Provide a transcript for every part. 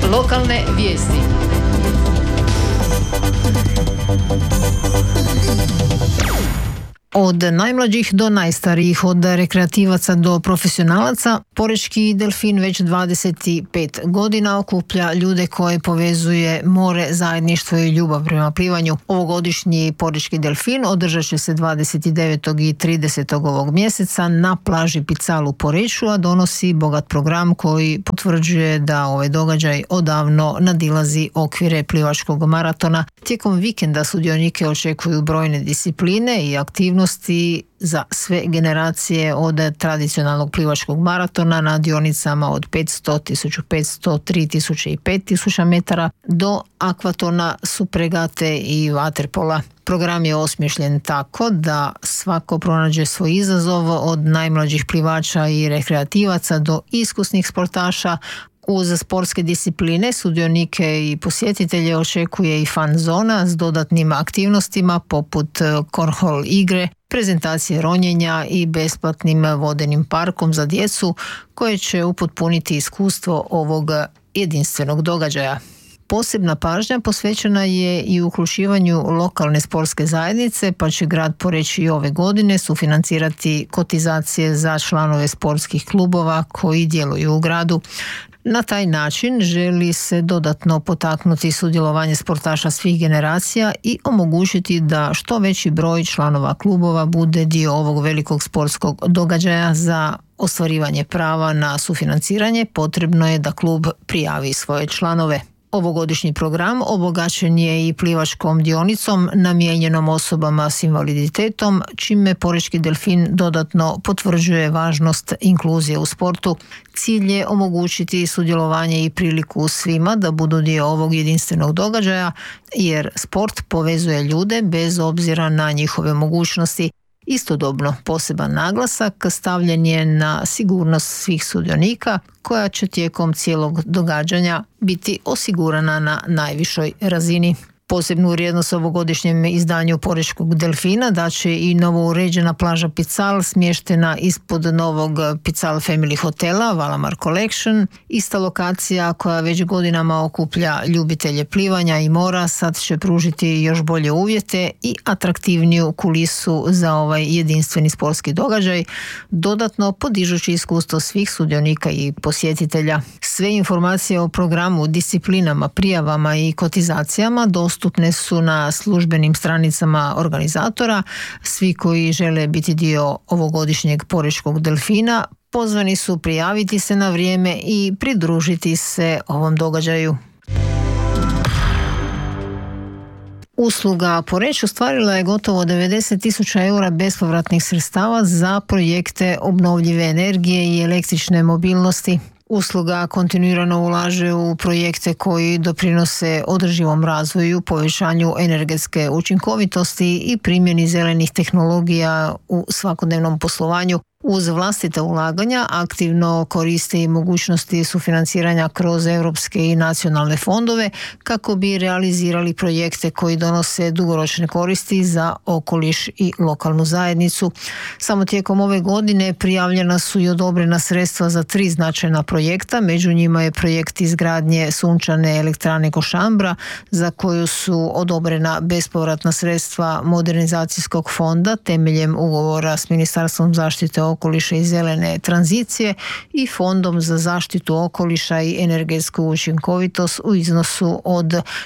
Lokalne vijesti. Od najmlađih do najstarijih, od rekreativaca do profesionalaca, Porečki delfin već 25 godina okuplja ljude koje povezuje more, zajedništvo i ljubav prema plivanju. Ovogodišnji Porečki delfin održat će se 29. i 30. ovog mjeseca na plaži Pical u Poreču, a donosi bogat program koji potvrđuje da ovaj događaj odavno nadilazi okvire plivačkog maratona. Tijekom vikenda sudionike očekuju brojne discipline i aktivnosti za sve generacije, od tradicionalnog plivačkog maratona na dionicama od 500, 1500, 3000 i 5000 metara do akvatona, supregate i vaterpola. Program je osmišljen tako da svako pronađe svoj izazov, od najmlađih plivača i rekreativaca do iskusnih sportaša. Uz sportske discipline sudionike i posjetitelje očekuje i fan zona s dodatnim aktivnostima poput kornhol igre, prezentacije ronjenja i besplatnim vodenim parkom za djecu koje će upotpuniti iskustvo ovog jedinstvenog događaja. Posebna pažnja posvećena je i uključivanju lokalne sportske zajednice, pa će grad Poreč i ove godine sufinancirati kotizacije za članove sportskih klubova koji djeluju u gradu. Na taj način želi se dodatno potaknuti sudjelovanje sportaša svih generacija i omogućiti da što veći broj članova klubova bude dio ovog velikog sportskog događaja. Za ostvarivanje prava na sufinanciranje potrebno je da klub prijavi svoje članove. Ovogodišnji program obogaćen je i plivačkom dionicom namijenjenom osobama s invaliditetom, čime Porečki delfin dodatno potvrđuje važnost inkluzije u sportu. Cilj je omogućiti sudjelovanje i priliku svima da budu dio ovog jedinstvenog događaja, jer sport povezuje ljude bez obzira na njihove mogućnosti. Istodobno poseban naglasak stavljen je na sigurnost svih sudionika, koja će tijekom cijelog događanja biti osigurana na najvišoj razini. Posebnu vrijednost ovogodišnjem izdanju Porečkog delfina daće i novo uređena plaža Pical, smještena ispod novog Pical Family hotela Valamar Collection. Ista lokacija koja već godinama okuplja ljubitelje plivanja i mora sad će pružiti još bolje uvjete i atraktivniju kulisu za ovaj jedinstveni sportski događaj, dodatno podižući iskustvo svih sudionika i posjetitelja. Sve informacije o programu, disciplinama, prijavama i kotizacijama dostupne su na službenim stranicama organizatora. Svi koji žele biti dio ovogodišnjeg Porečkog delfina pozvani su prijaviti se na vrijeme i pridružiti se ovom događaju. Usluga Poreč ostvarila je gotovo 90.000 eura bespovratnih sredstava za projekte obnovljive energije i električne mobilnosti. Usluga kontinuirano ulaže u projekte koji doprinose održivom razvoju, povećanju energetske učinkovitosti i primjeni zelenih tehnologija u svakodnevnom poslovanju. Uz vlastita ulaganja aktivno koriste i mogućnosti sufinanciranja kroz europske i nacionalne fondove kako bi realizirali projekte koji donose dugoročne koristi za okoliš i lokalnu zajednicu. Samo tijekom ove godine prijavljena su i odobrena sredstva za 3 značajna projekta. Među njima je projekt izgradnje sunčane elektrane Košambra, za koju su odobrena bespovratna sredstva modernizacijskog fonda temeljem ugovora s Ministarstvom zaštite okoliša i zelene tranzicije i Fondom za zaštitu okoliša i energetsku učinkovitost u iznosu od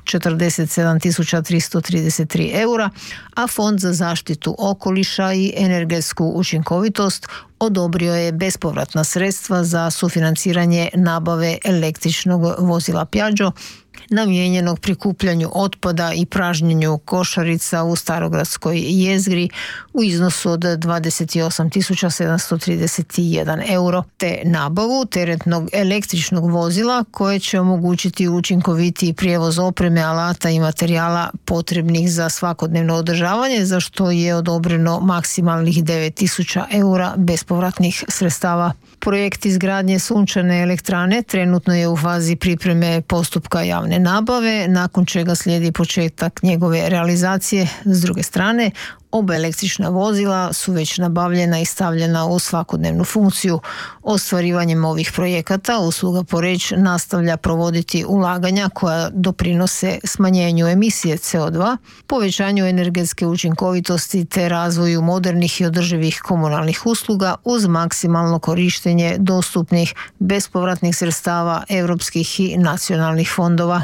47.333 eura, a Fond za zaštitu okoliša i energetsku učinkovitost odobrio je bespovratna sredstva za sufinanciranje nabave električnog vozila Piaggio namijenjenog prikupljanju otpada i pražnjenju košarica u Starogradskoj jezgri u iznosu od 28.731 euro, te nabavu teretnog električnog vozila koje će omogućiti učinkovitiji prijevoz opreme, alata i materijala potrebnih za svakodnevno održavanje, za što je odobreno maksimalnih 9.000 eura bespovratnih sredstava. Projekt izgradnje sunčane elektrane trenutno je u fazi pripreme postupka javne nabave, nakon čega slijedi početak njegove realizacije. S druge strane, Oba električna vozila su već nabavljena i stavljena u svakodnevnu funkciju. Ostvarivanjem ovih projekata usluga Poreč nastavlja provoditi ulaganja koja doprinose smanjenju emisije CO2, povećanju energetske učinkovitosti te razvoju modernih i održivih komunalnih usluga uz maksimalno korištenje dostupnih bespovratnih sredstava europskih i nacionalnih fondova.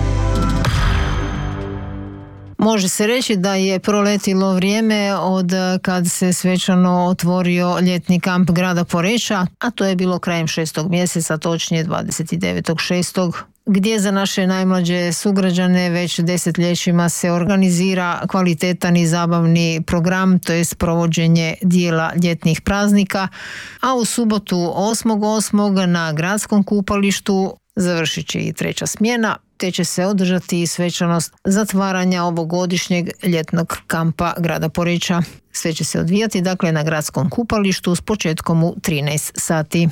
Može se reći da je proletilo vrijeme od kad se svečano otvorio ljetni kamp grada Poreča, a to je bilo krajem 6. mjeseca, točnije 29.6., gdje za naše najmlađe sugrađane već desetljećima se organizira kvalitetan i zabavni program, to jest provođenje dijela ljetnih praznika, a u subotu 8.8. na gradskom kupalištu završit će i 3. smjena, te će se održati i svečanost zatvaranja ovogodišnjeg ljetnog kampa grada Poreča. Sve će se odvijati dakle na gradskom kupalištu s početkom u 13 sati.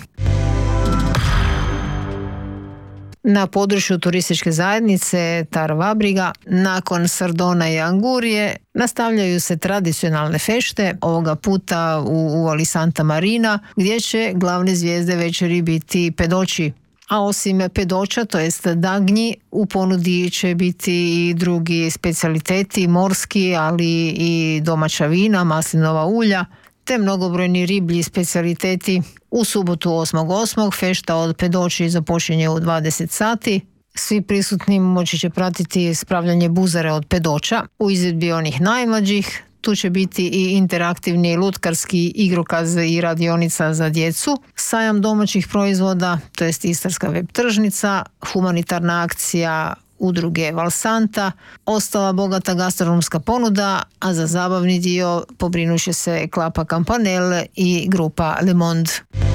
Na području turističke zajednice Tar Vabriga, nakon Sardona i Angurije, nastavljaju se tradicionalne fešte, ovoga puta u uvali Santa Marina, gdje će glavne zvijezde večeri biti pedoći. A osim pedoća, to jest dagnji, u ponudi će biti i drugi specijaliteti, morski, ali i domaća vina, maslinova ulja, te mnogobrojni riblji specijaliteti. U subotu 8.8. fešta od pedoći započinje u 20 sati. Svi prisutni moći će pratiti spravljanje buzare od pedoća u izvedbi onih najmlađih. Tu će biti i interaktivni lutkarski igrokaz i radionica za djecu, sajam domaćih proizvoda, to jest istarska web tržnica, humanitarna akcija udruge Valsanta, ostala bogata gastronomska ponuda, a za zabavni dio pobrinut će se Klapa Campanelle i grupa Le Monde.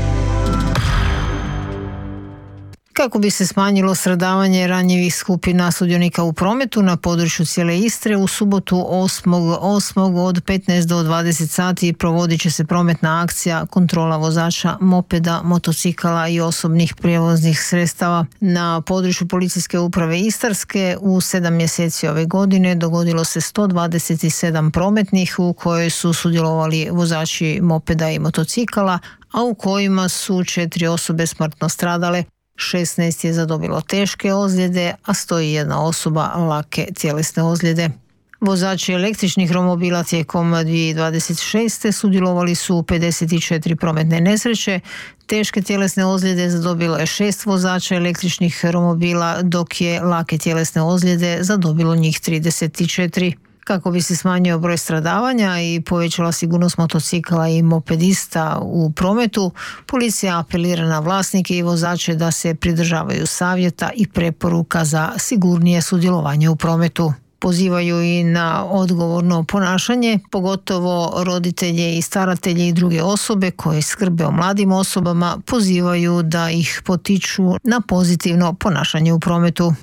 Kako bi se smanjilo stradavanje ranjivih skupina sudionika u prometu na području cijele Istre, u subotu 8.8. od 15 do 20 sati provodit će se prometna akcija kontrola vozača mopeda, motocikala i osobnih prijevoznih sredstava. Na području policijske uprave Istarske u 7 mjeseci ove godine dogodilo se 127 prometnih u kojoj su sudjelovali vozači mopeda i motocikala, a u kojima su 4 osobe smrtno stradale. 16 je zadobilo teške ozljede, a 101 osoba lake tjelesne ozljede. Vozači električnih romobila tijekom 2026. sudjelovali su u 54 prometne nesreće. Teške tjelesne ozljede zadobilo je 6 vozača električnih romobila, dok je lake tjelesne ozljede zadobilo njih 34. Kako bi se smanjio broj stradavanja i povećala sigurnost motocikla i mopedista u prometu, policija apelira na vlasnike i vozače da se pridržavaju savjeta i preporuka za sigurnije sudjelovanje u prometu. Pozivaju i na odgovorno ponašanje, pogotovo roditelje i staratelje i druge osobe koje skrbe o mladim osobama, pozivaju da ih potiču na pozitivno ponašanje u prometu.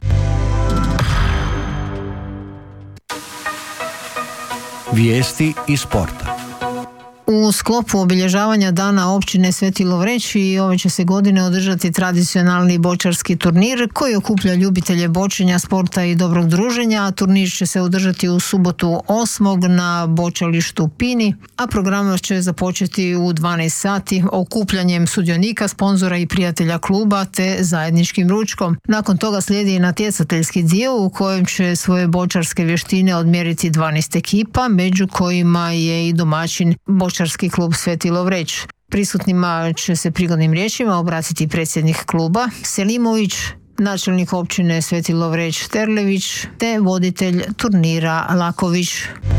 Vijesti iz sporta. U sklopu obilježavanja dana općine Sveti Lovreć i ove će se godine održati tradicionalni bočarski turnir koji okuplja ljubitelje bočenja, sporta i dobrog druženja. Turnir će se održati u subotu 8. na bočalištu Pini, a program će započeti u 12 sati okupljanjem sudionika, sponzora i prijatelja kluba te zajedničkim ručkom. Nakon toga slijedi natjecateljski dio u kojem će svoje bočarske vještine odmjeriti 12 ekipa, među kojima je i domaćin bočarski klub Sveti Lovreć. Prisutnima će se prigodnim riječima obratiti predsjednik kluba Selimović, načelnik općine Sveti Lovreć Terlević te voditelj turnira Laković.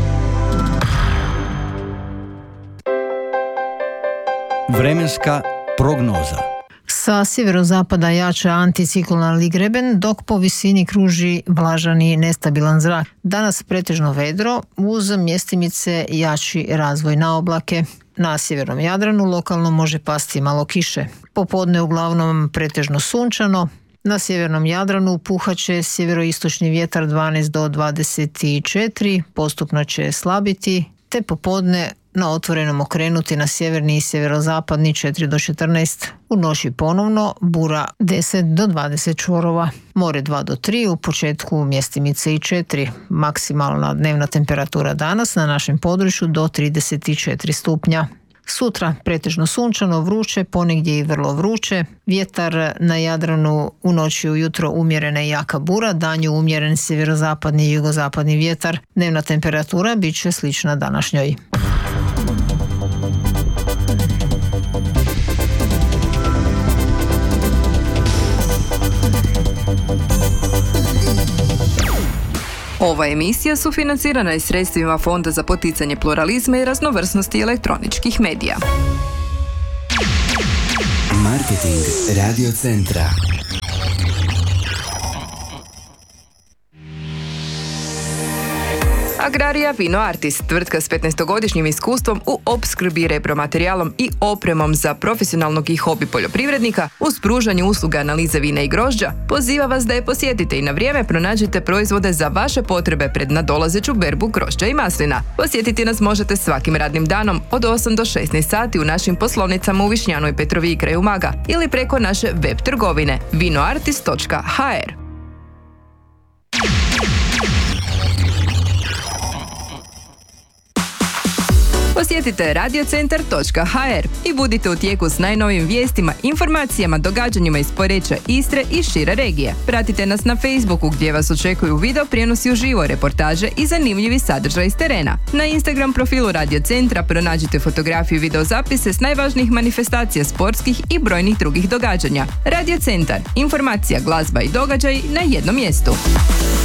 Vremenska prognoza. Sa sjeverozapada jača anticiklonalni greben, dok po visini kruži vlažan i nestabilan zrak. Danas pretežno vedro, uz mjestimice jači razvoj na oblake. Na sjevernom Jadranu lokalno može pasti malo kiše. Popodne uglavnom pretežno sunčano. Na sjevernom Jadranu puhaće sjeveroistočni vjetar 12 do 24, postupno će slabiti, te popodne na otvorenom okrenuti na sjeverni i sjeverozapadni 4 do 14. U noći ponovno bura 10 do 20 čvorova. More 2 do 3, u početku mjestimice i 4. Maksimalna dnevna temperatura danas na našem području do 34 stupnja. Sutra pretežno sunčano, vruće, ponegdje i vrlo vruće. Vjetar na Jadranu u noći ujutro umjerena i jaka bura, danju umjeren sjeverozapadni i jugozapadni vjetar. Dnevna temperatura bit će slična današnjoj. Ova emisija sufinancirana je sredstvima Fonda za poticanje pluralizma i raznovrsnosti elektroničkih medija. Marketing Radio Centra. Agraria Vino Artist, tvrtka s 15-godišnjim iskustvom u opskrbi repromaterijalom i opremom za profesionalnog i hobi poljoprivrednika uz pružanje usluga analize vina i grožđa, poziva vas da je posjetite i na vrijeme pronađite proizvode za vaše potrebe pred nadolazeću berbu grožđa i maslina. Posjetiti nas možete svakim radnim danom od 8 do 16 sati u našim poslovnicama u Višnjanoj, Petrovi i kraju Umaga ili preko naše web trgovine vinoartist.hr. Posjetite radiocentar.hr i budite u tijeku s najnovijim vijestima, informacijama, događanjima iz Poreča, Istre i šire regije. Pratite nas na Facebooku gdje vas očekuju video prijenosi uživo, reportaže i zanimljivi sadržaj iz terena. Na Instagram profilu Radio Centra pronađite fotografiju i videozapise s najvažnijih manifestacija sportskih i brojnih drugih događanja. Radio Centar, informacija, glazba i događaj na jednom mjestu.